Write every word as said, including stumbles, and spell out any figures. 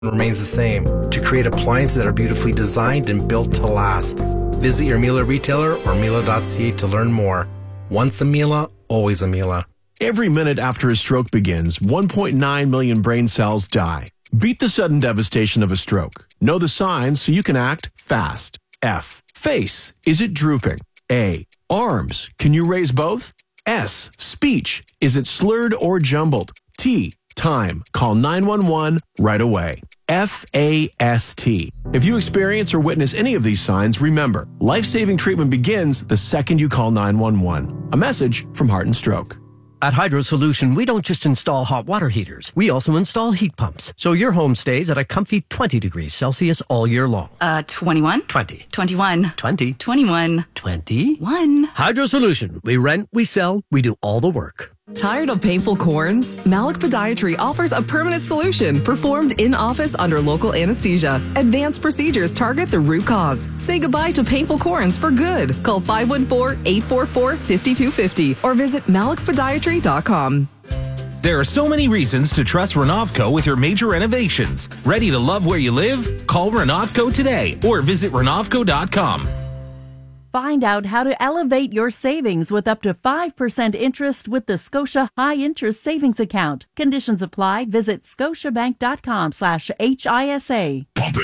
remains the same to create appliances that are beautifully designed and built to last. Visit your Miele retailer or Miele dot c a to learn more. Once a Miele, always a Miele. Every minute after a stroke begins, one point nine million brain cells die. Beat the sudden devastation of a stroke. Know the signs so you can act fast. F. Face. Is it drooping? A. Arms. Can you raise both? S. Speech. Is it slurred or jumbled? T. Time. Call nine one one right away. F A S T. If you experience or witness any of these signs, remember, life-saving treatment begins the second you call nine one one. A message from Heart and Stroke. At Hydro Solution, we don't just install hot water heaters. We also install heat pumps. So your home stays at a comfy twenty degrees Celsius all year long. Uh, twenty-one? twenty. twenty-one. twenty. twenty-one. twenty-one. Hydro Solution. We rent, we sell, we do all the work. Tired of painful corns? Malik Podiatry offers a permanent solution performed in-office under local anesthesia. Advanced procedures target the root cause. Say goodbye to painful corns for good. Call five one four, eight four four, five two five zero or visit malik podiatry dot com. There are so many reasons to trust Renovco with your major renovations. Ready to love where you live? Call Renovco today or visit renovco dot com. Find out how to elevate your savings with up to five percent interest with the Scotia High Interest Savings Account. Conditions apply. Visit scotiabank dot com slash H I S A.